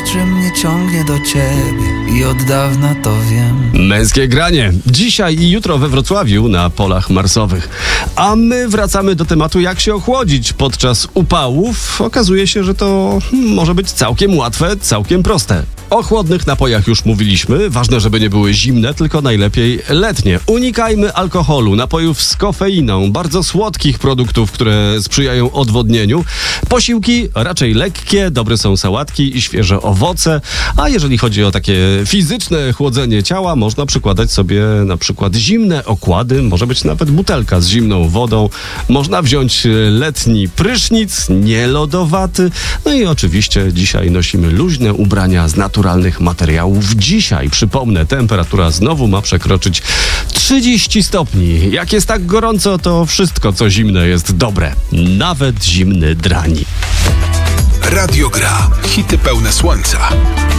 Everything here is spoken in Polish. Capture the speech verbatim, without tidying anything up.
że mnie ciągnie do ciebie i od dawna to wiem. Męskie granie. Dzisiaj i jutro we Wrocławiu na polach marsowych. A my wracamy do tematu, jak się ochłodzić podczas upałów. Okazuje się, że to może być całkiem łatwe, całkiem proste. O chłodnych napojach już mówiliśmy. Ważne, żeby nie były zimne, tylko najlepiej letnie. Unikajmy alkoholu, napojów z kofeiną, bardzo słodkich produktów, które sprzyjają odwodnieniu. Posiłki raczej lekkie, dobre są sałatki i świeże owoce. A jeżeli chodzi o takie fizyczne chłodzenie ciała, można przykładać sobie na przykład zimne okłady. Może być nawet butelka z zimną wodą. Można wziąć letni prysznic, nie lodowaty. No i oczywiście dzisiaj nosimy luźne ubrania z naturalnych materiałów. Dzisiaj, przypomnę, temperatura znowu ma przekroczyć trzydzieści stopni. Jak jest tak gorąco, to wszystko, co zimne, jest dobre. Nawet zimny drani. Radio Gra. Hity pełne słońca.